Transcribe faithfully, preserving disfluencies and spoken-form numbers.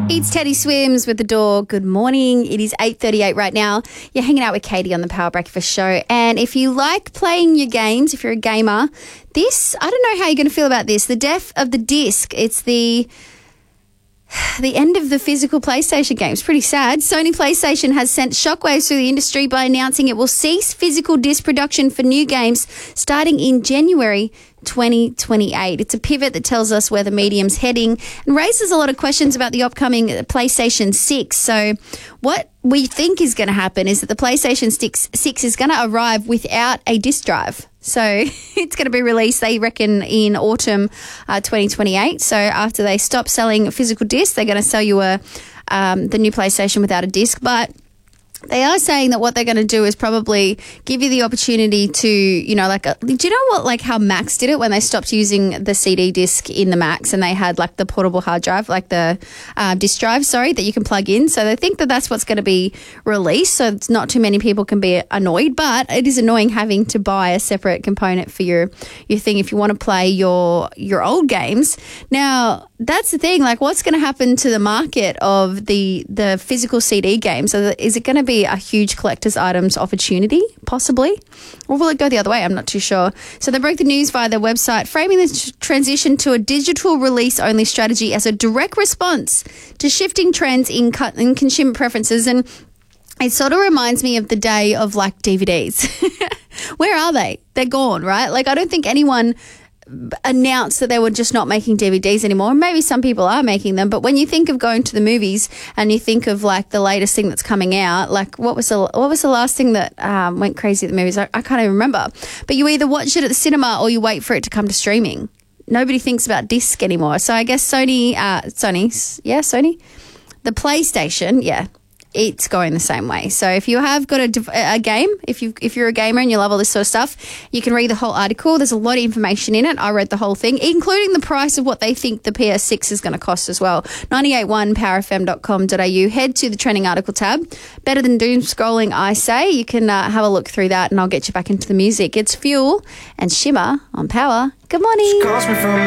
It's Teddy Swims with The Door. Good morning. It is eight thirty-eight right now. You're hanging out with Katie on the Power Breakfast Show. And if you like playing your games, if you're a gamer, this, I don't know how you're going to feel about this. The death of the disc. It's the... The end of the physical PlayStation games. Pretty sad. Sony PlayStation has sent shockwaves through the industry by announcing it will cease physical disc production for new games starting in January twenty twenty-eight. It's a pivot that tells us where the medium's heading and raises a lot of questions about the upcoming PlayStation six. So what we think is going to happen is that the PlayStation six is going to arrive without a disc drive. So it's going to be released, they reckon, in autumn uh, twenty twenty-eight. So after they stop selling physical discs, they're going to sell you a um, the new PlayStation without a disc. But they are saying that what they're going to do is probably give you the opportunity to, you know, like, a, do you know what, like how Macs did it when they stopped using the C D disc in the Macs and they had like the portable hard drive, like the uh, disc drive, sorry, that you can plug in. So they think that that's what's going to be released. So it's not too many people can be annoyed, but it is annoying having to buy a separate component for your, your thing if you want to play your, your old games. Now, that's the thing, like what's going to happen to the market of the, the physical C D games? Is it going to be a huge collector's items opportunity, possibly? Or will it go the other way? I'm not too sure. So they broke the news via their website, framing the transition to a digital release-only strategy as a direct response to shifting trends in, co- in consumer preferences. And it sort of reminds me of the day of like D V Ds. Where are they? They're gone, right? Like I don't think anyone announced that they were just not making D V Ds anymore. Maybe some people are making them, but when you think of going to the movies and you think of like the latest thing that's coming out, like what was the what was the last thing that um, went crazy at the movies? I, I can't even remember. But you either watch it at the cinema or you wait for it to come to streaming. Nobody thinks about disc anymore. So I guess Sony, uh, Sony, yeah, Sony, the PlayStation, yeah. It's going the same way. So if you have got a, a game, if you if you're a gamer and you love all this sort of stuff, you can read the whole article. There's a lot of information in it. I read the whole thing, including the price of what they think the P S six is going to cost as well. ninety-eight point one power f m dot com dot a u. Head to the trending article tab. Better than doom scrolling, I say. You can uh, have a look through that and I'll get you back into the music. It's Fuel and Shimmer on Power. Good morning.